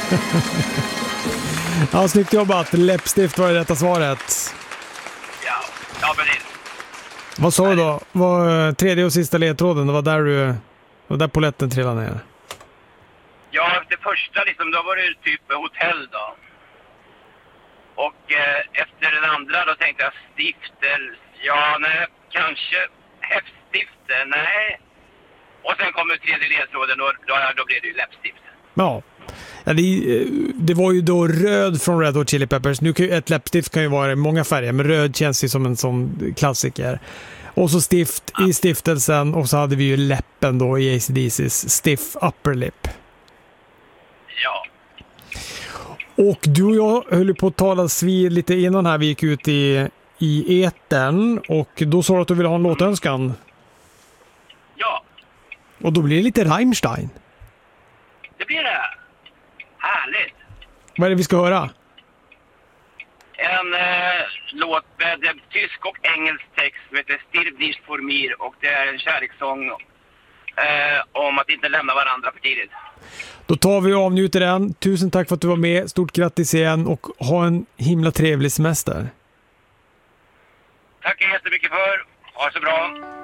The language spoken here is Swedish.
Ja, snyggt jobbat. Läppstift var det rätta svaret. Ja, precis. Vad sa du då? Var tredje och sista ledtråden? Det var där poletten trillade ner. Ja, det första liksom, då var det typ hotell då. Och efter den andra då tänkte jag stiftelse. Ja, nej, kanske häftstifte. Nej. Och sen kommer tredje ledtråden och då blev det ju läppstift. Ja. Det var ju då röd från Red Hot Chili Peppers. Nu kan ju ett läppstift kan ju vara i många färger, men röd känns ju som en sån klassiker. Och så stift i stiftelsen, och så hade vi ju läppen då i AC/DC's Stiff Upper Lip. Ja. Och du och jag höll på att talas vid lite innan här vi gick ut i etern, och då sa du att du ville ha en låtönskan. Ja. Och då blir det lite Rammstein. Det blir det. Härligt. Vad är det vi ska höra? En låt med tysk och engelsk text som heter Stirb nicht vor mir, och det är en kärlekssång om att inte lämna varandra för tidigt. Då tar vi och avnjuter den. Tusen tack för att du var med. Stort grattis igen och ha en himla trevlig semester. Tack jättemycket för. Ha det så bra.